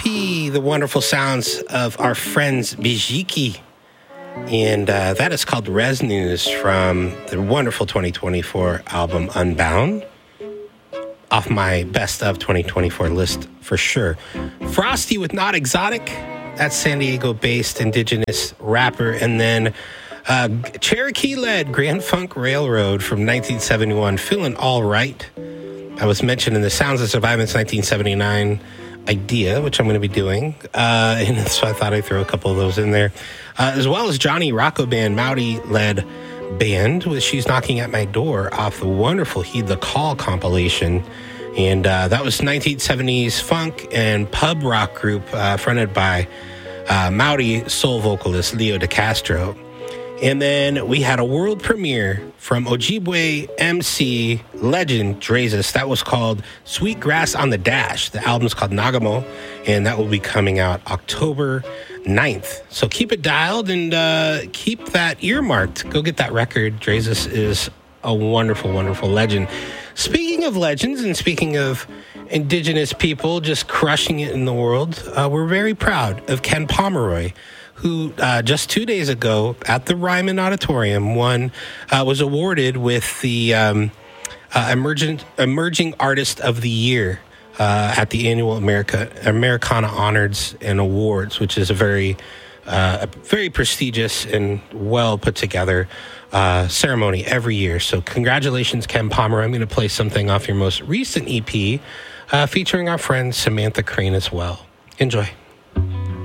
EP, the wonderful sounds of our friends Bijiki. And that is called Res News from the wonderful 2024 album Unbound. Off my best of 2024 list for sure. Frosty with Not Exotic. That's San Diego-based indigenous rapper. And then Cherokee-led Grand Funk Railroad from 1971, Feeling All Right. I was mentioned in the Sounds of Survivance 1979 idea, which I'm going to be doing. And so I thought I'd throw a couple of those in there. As well as Johnny Rocco Band, Maori-led band with She's Knocking at My Door off the wonderful Heed the Call compilation. And that was 1970s funk and pub rock group fronted by Maori soul vocalist Leo DeCastro. And then we had a world premiere from Ojibwe MC legend Drazus. That was called Sweetgrass on the Dash. The album's called Nagamo, and that will be coming out October 9th. So keep it dialed and keep that earmarked. Go get that record. Drazus is a wonderful, wonderful legend. Speaking of legends and speaking of indigenous people just crushing it in the world, we're very proud of Ken Pomeroy, who just 2 days ago at the Ryman Auditorium was awarded with the Emerging Artist of the Year at the annual Americana Honors and Awards, which is a very prestigious and well put together ceremony every year. So congratulations, Ken Pomeroy. I'm going to play something off your most recent EP featuring our friend Samantha Crane as well. Enjoy.